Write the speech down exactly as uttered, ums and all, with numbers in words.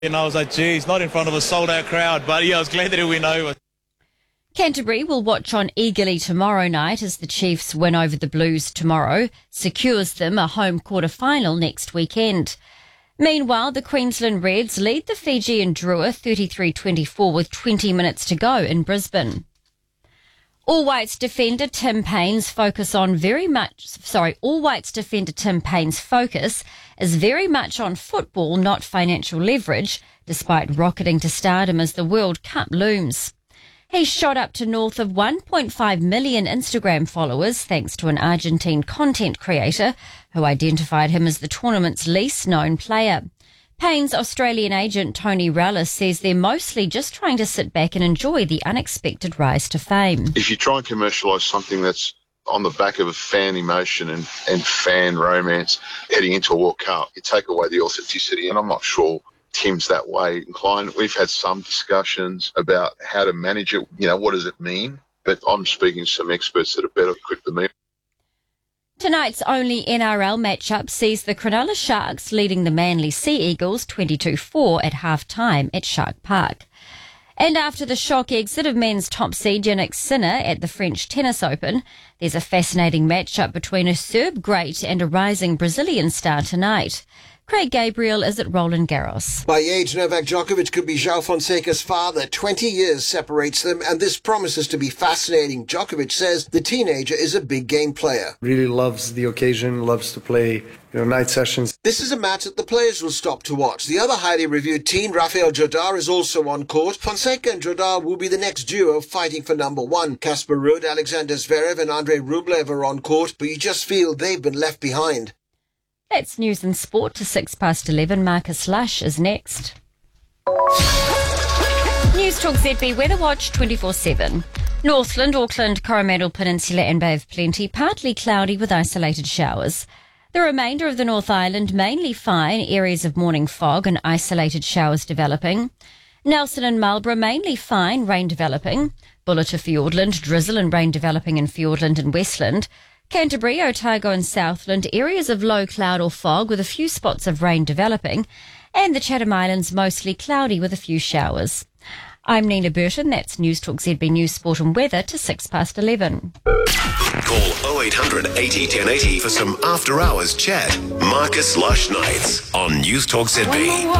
And I was like, geez, not in front of a sold-out crowd. But, yeah, I was glad that it went over. Canterbury will watch on eagerly tomorrow night as the Chiefs win over the Blues tomorrow, secures them a home quarter-final next weekend. Meanwhile, the Queensland Reds lead the Fijian Drua thirty-three twenty-four with twenty minutes to go in Brisbane. All Whites defender Tim Paine's focus on very much, sorry, All Whites defender Tim Paine's focus is very much on football, not financial leverage, despite rocketing to stardom as the World Cup looms. He shot up to north of one point five million Instagram followers thanks to an Argentine content creator who identified him as the tournament's least known player. Paine's Australian agent Tony Rallis says they're mostly just trying to sit back and enjoy the unexpected rise to fame. If you try and commercialise something that's on the back of a fan emotion and, and fan romance heading into a World Cup, you take away the authenticity, and I'm not sure Tim's that way inclined. We've had some discussions about how to manage it. You know, what does it mean? But I'm speaking to some experts that are better equipped than me. Tonight's only N R L matchup sees the Cronulla Sharks leading the Manly Sea Eagles twenty-two four at half-time at Shark Park. And after the shock exit of men's top seed Jannik Sinner at the French Tennis Open, there's a fascinating matchup between a Serb great and a rising Brazilian star tonight. Craig Gabriel is at Roland Garros. By age, Novak Djokovic could be João Fonseca's father. Twenty years separates them, and this promises to be fascinating. Djokovic says the teenager is a big game player. Really loves the occasion, loves to play, you know, night sessions. This is a match that the players will stop to watch. The other highly reviewed teen, Rafael Jodar, is also on court. Fonseca and Jodar will be the next duo fighting for number one. Casper Ruud, Alexander Zverev and Andrei Rublev are on court, but you just feel they've been left behind. That's news and sport to six past eleven. Marcus Lush is next. News Talk Z B Weather Watch twenty-four seven. Northland, Auckland, Coromandel Peninsula and Bay of Plenty, partly cloudy with isolated showers. The remainder of the North Island mainly fine, areas of morning fog and isolated showers developing. Nelson and Marlborough mainly fine, rain developing. Buller to Fiordland, drizzle and rain developing in Fiordland and Westland. Canterbury, Otago and Southland, areas of low cloud or fog with a few spots of rain developing, and the Chatham Islands mostly cloudy with a few showers. I'm Nina Burton, that's News Talk Z B News, Sport and Weather to six past eleven. Call oh eight hundred eighty ten eighty for some after hours chat. Marcus Lush Nights on News Talk Z B.